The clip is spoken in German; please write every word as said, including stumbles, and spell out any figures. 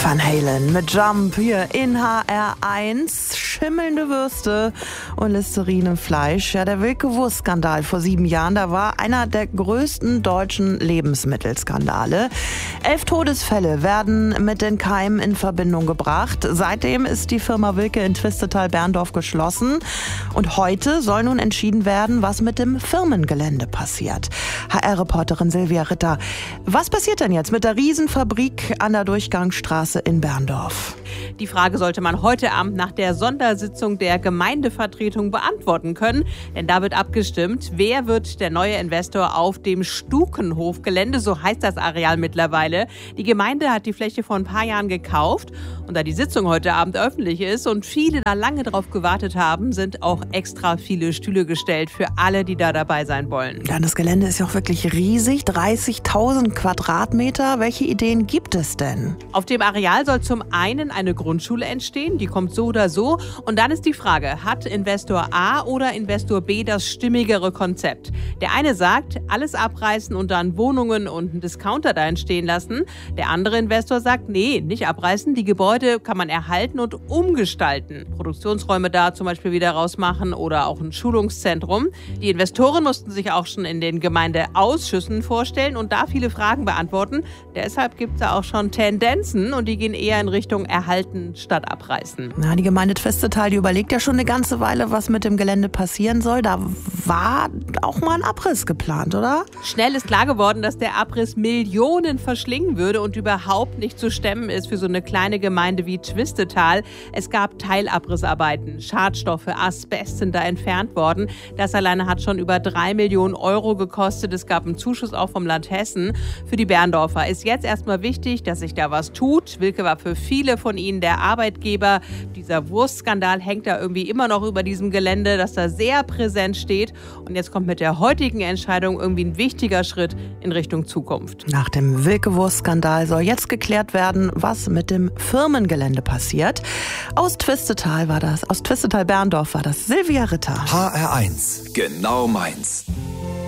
Van Halen mit Jump hier in H R eins. Schimmelnde Würste und Listerin im Fleisch. Ja, der Wilke-Wurst-Skandal vor sieben Jahren, da war einer der größten deutschen Lebensmittelskandale. Elf Todesfälle werden mit den Keimen in Verbindung gebracht. Seitdem ist die Firma Wilke in Twistetal-Berndorf geschlossen. Und heute soll nun entschieden werden, was mit dem Firmengelände passiert. H R-Reporterin Silvia Ritter, was passiert denn jetzt mit der Riesenfabrik an der Durchgangsstraße in Berndorf? Die Frage sollte man heute Abend nach der Sondersitzung der Gemeindevertretung beantworten können. Denn da wird abgestimmt, wer wird der neue Investor auf dem Stukenhofgelände, so heißt das Areal mittlerweile. Die Gemeinde hat die Fläche vor ein paar Jahren gekauft. Und da die Sitzung heute Abend öffentlich ist und viele da lange drauf gewartet haben, sind auch extra viele Stühle gestellt für alle, die da dabei sein wollen. Ja, das Gelände ist ja auch wirklich riesig, dreißigtausend Quadratmeter. Welche Ideen gibt es denn? Auf dem Areal soll zum einen eine Grundschule entstehen, die kommt so oder so. Und dann ist die Frage, hat Investor A oder Investor B das stimmigere Konzept? Der eine sagt, alles abreißen und dann Wohnungen und einen Discounter da entstehen lassen. Der andere Investor sagt, nee, nicht abreißen, die Gebäude kann man erhalten und umgestalten. Produktionsräume da zum Beispiel wieder rausmachen oder auch ein Schulungszentrum. Die Investoren mussten sich auch schon in den Gemeindeausschüssen vorstellen und da viele Fragen beantworten. Deshalb gibt es da auch schon Tendenzen und die gehen eher in Richtung erhalten statt abreißen. Na, die Gemeinde Twistetal, die überlegt ja schon eine ganze Weile, was mit dem Gelände passieren soll. Da war auch mal ein Abriss geplant, oder? Schnell ist klar geworden, dass der Abriss Millionen verschlingen würde und überhaupt nicht zu stemmen ist für so eine kleine Gemeinde wie Twistetal. Es gab Teilabrissarbeiten, Schadstoffe, Asbest sind da entfernt worden. Das alleine hat schon über drei Millionen Euro gekostet. Es gab einen Zuschuss auch vom Land Hessen. Für die Berndorfer ist jetzt erstmal wichtig, dass sich da was tut. Wilke war für viele von ihnen der Arbeitgeber. Dieser Wurstskandal hängt da irgendwie immer noch über diesem Gelände, das da sehr präsent steht. Und jetzt kommt mit der heutigen Entscheidung irgendwie ein wichtiger Schritt in Richtung Zukunft. Nach dem Wilke-Wurst-Skandal soll jetzt geklärt werden, was mit dem Firmengelände passiert. Aus Twistetal war das, aus Twistetal-Berndorf war das Silvia Ritter. H R eins, genau meins.